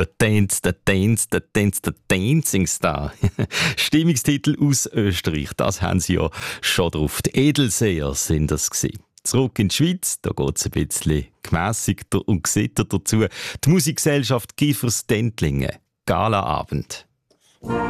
Der Dancing Star. Stimmungstitel aus Österreich, das haben sie ja schon drauf. Die Edelseher sind das gewesen. Zurück in die Schweiz, da geht es ein bisschen gemässigter und gesitterter dazu. Die Musikgesellschaft Giffers Dendlingen. Galaabend.